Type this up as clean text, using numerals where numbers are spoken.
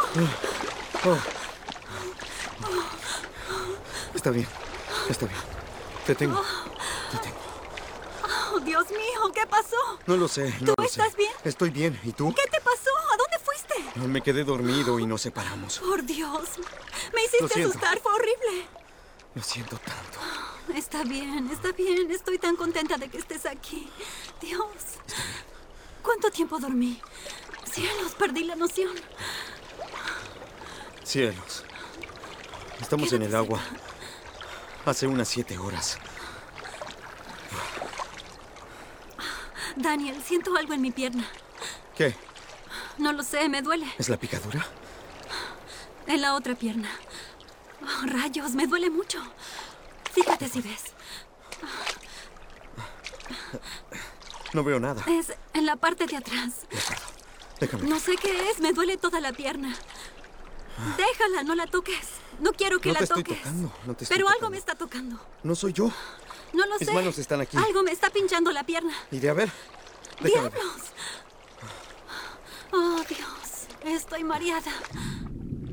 Oh. Está bien, está bien. Te tengo, te tengo. Oh, Dios mío, ¿qué pasó? No lo sé, no ¿Tú lo sé. estás bien? Estoy bien, ¿y tú? ¿Qué te pasó? ¿A dónde fuiste? Me quedé dormido y nos separamos. Por Dios, me Lo hiciste siento. asustar, fue horrible. Lo siento tanto. Está bien, está bien. Estoy tan contenta de que estés aquí. Dios. ¿Cuánto tiempo dormí? Cielos, perdí la noción. Cielos. Estamos en el agua. Hace unas 7 horas. Daniel, siento algo en mi pierna. ¿Qué? No lo sé, me duele. ¿Es la picadura? En la otra pierna. Oh, rayos, me duele mucho. Fíjate si ves. No veo nada. Es en la parte de atrás. Déjame. No sé qué es, me duele toda la pierna. Déjala, no la toques. No quiero que No la te estoy toques. tocando, no te estoy Pero algo tocando. me está tocando. No soy yo. No lo sé. Mis manos están aquí. Algo me está pinchando la pierna. Iré a ver. Déjame ver. ¡Diablos! Oh, Dios. Estoy mareada.